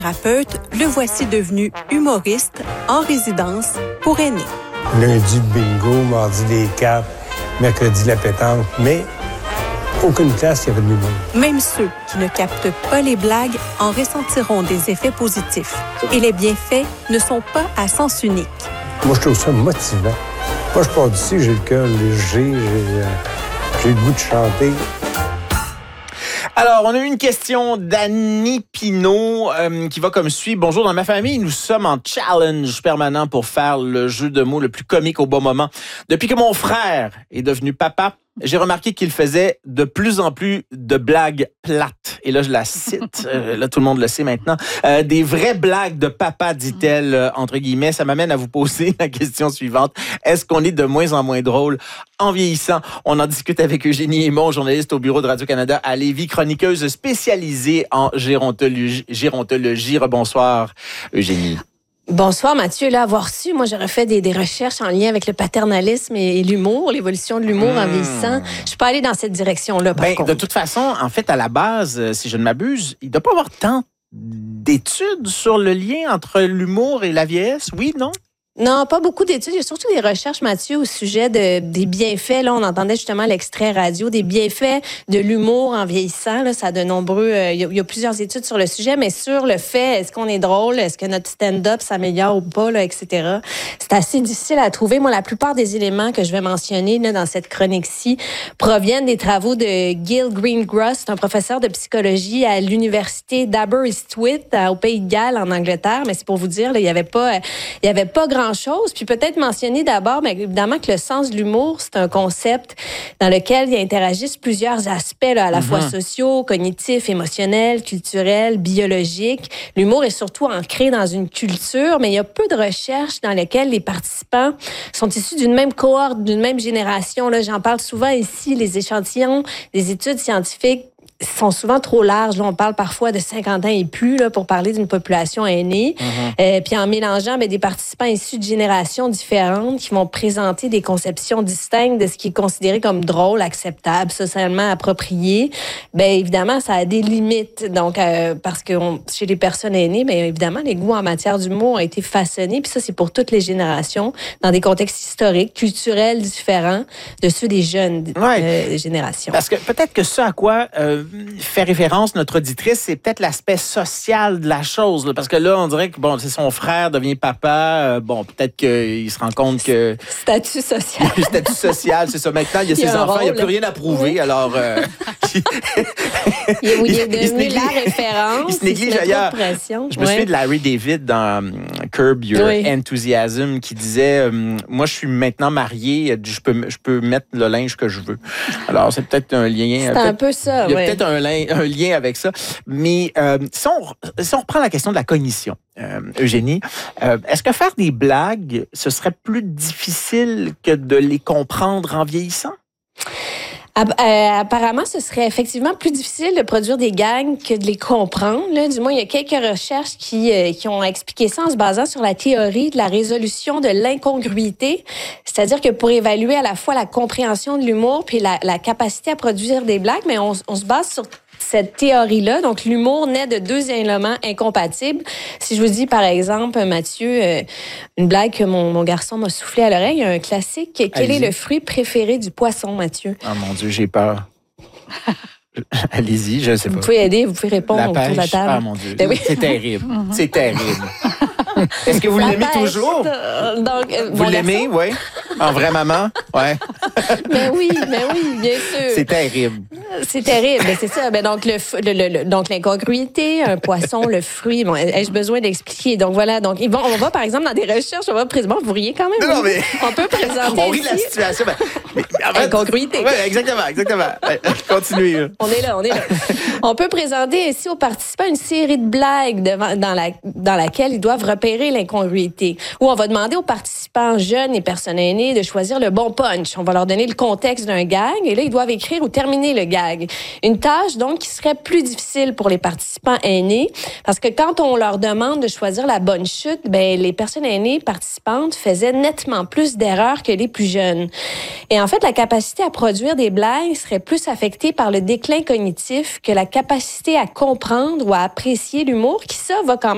Thérapeute, le voici devenu humoriste en résidence pour aînés. Lundi, le bingo, mardi, des cartes, mercredi, la pétanque, mais aucune classe qui avait de l'humour. Même ceux qui ne captent pas les blagues en ressentiront des effets positifs. Et les bienfaits ne sont pas à sens unique. Moi, je trouve ça motivant. Moi, je pars d'ici, j'ai le cœur léger, j'ai le goût de chanter. Alors, on a eu une question d'Annie Pinault qui va comme suit. Bonjour, dans ma famille, nous sommes en challenge permanent pour faire le jeu de mots le plus comique au bon moment. Depuis que mon frère est devenu papa, j'ai remarqué qu'il faisait de plus en plus de blagues plates. Et là, je la cite. Là, tout le monde le sait maintenant. Des vraies blagues de papa, dit-elle, entre guillemets. Ça m'amène à vous poser la question suivante. Est-ce qu'on est de moins en moins drôle en vieillissant? On en discute avec Eugénie Aymon, journaliste au bureau de Radio-Canada à Lévis, chroniqueuse spécialisée en gérontologie. Bonsoir, Eugénie. Bonsoir Mathieu. Là, avoir su, moi j'aurais fait des recherches en lien avec le paternalisme et l'humour, l'évolution de l'humour en vieillissant. Je suis pas allée dans cette direction-là, par contre. De toute façon, en fait, à la base, si je ne m'abuse, il ne doit pas y avoir tant d'études sur le lien entre l'humour et la vieillesse. Oui, non? Non, pas beaucoup d'études. Il y a surtout des recherches, Mathieu, au sujet des bienfaits. Là, on entendait justement l'extrait radio, des bienfaits de l'humour en vieillissant. Là, ça a de nombreux... il y a plusieurs études sur le sujet, mais sur le fait, est-ce qu'on est drôle, est-ce que notre stand-up s'améliore ou pas, là, etc. C'est assez difficile à trouver. Moi, la plupart des éléments que je vais mentionner là, dans cette chronique-ci proviennent des travaux de Gil Greengross, c'est un professeur de psychologie à l'université d'Aberystwyth, au Pays de Galles, en Angleterre. Mais c'est pour vous dire, là, il y avait pas grand-chose. Puis peut-être mentionner d'abord, mais évidemment, que le sens de l'humour, c'est un concept dans lequel il interagissent plusieurs aspects, là, à la fois sociaux, cognitifs, émotionnels, culturels, biologiques. L'humour est surtout ancré dans une culture, mais il y a peu de recherches dans lesquelles les participants sont issus d'une même cohorte, d'une même génération. Là, j'en parle souvent ici, les échantillons des études scientifiques sont souvent trop larges. Là, on parle parfois de 50 ans et plus là, pour parler d'une population aînée. Puis en mélangeant des participants issus de générations différentes qui vont présenter des conceptions distinctes de ce qui est considéré comme drôle, acceptable, socialement approprié, évidemment, ça a des limites. Donc, parce que chez les personnes aînées, évidemment, les goûts en matière d'humour ont été façonnés. Puis ça, c'est pour toutes les générations, dans des contextes historiques, culturels différents de ceux des jeunes générations. Parce que peut-être que ce à quoi... fait référence notre auditrice, c'est peut-être l'aspect social de la chose. Là, parce que là, on dirait que c'est son frère devient papa. Peut-être qu'il se rend compte que... Statut social. Statut social, c'est ça. Maintenant, il y a ses enfants, il n'y a plus rien à prouver. Alors... il est devenu la référence. Il se néglige ailleurs. Je me souviens de Larry David dans Curb Your Enthusiasm qui disait moi, je suis maintenant marié, je peux mettre le linge que je veux. Alors, c'est peut-être un lien... C'est un peu ça, il y a peut-être un lien avec ça. Mais si on reprend la question de la cognition, Eugénie, est-ce que faire des blagues, ce serait plus difficile que de les comprendre en vieillissant? Apparemment, ce serait effectivement plus difficile de produire des gags que de les comprendre. Là. Du moins, il y a quelques recherches qui ont expliqué ça en se basant sur la théorie de la résolution de l'incongruité. C'est-à-dire que pour évaluer à la fois la compréhension de l'humour puis la capacité à produire des blagues, mais on se base sur cette théorie-là. Donc, l'humour naît de deux éléments incompatibles. Si je vous dis, par exemple, Mathieu, une blague que mon garçon m'a soufflé à l'oreille, un classique. Quel est le fruit préféré du poisson, Mathieu? Oh mon Dieu, j'ai peur. Allez-y, je ne sais pas. Vous pouvez aider, vous pouvez répondre autour de la table. Ah mon Dieu, c'est terrible. C'est terrible. Est-ce que vous l'aimez toujours? Vous l'aimez, oui? En vraie maman? Ouais. Mais oui, bien sûr. C'est terrible. C'est terrible, c'est ça. Donc, donc l'incongruité, un poisson, le fruit. Bon, ai-je besoin d'expliquer? Donc, voilà. Donc, on va, par exemple, dans des recherches, vous riez quand même. Non, mais... On peut présenter on rit de la situation. Incongruité. Oui, exactement. Continuez. On est là. On peut présenter ici aux participants une série de blagues dans laquelle ils doivent repérer l'incongruité. Ou on va demander aux participants jeunes et personnes aînées de choisir le bon punch. On va leur donner le contexte d'un gag et là, ils doivent écrire ou terminer le gag. Une tâche, donc, qui serait plus difficile pour les participants aînés parce que quand on leur demande de choisir la bonne chute, les personnes aînées participantes faisaient nettement plus d'erreurs que les plus jeunes. Et en fait, la capacité à produire des blagues serait plus affectée par le déclin cognitif que la capacité à comprendre ou à apprécier l'humour, qui, ça, va quand même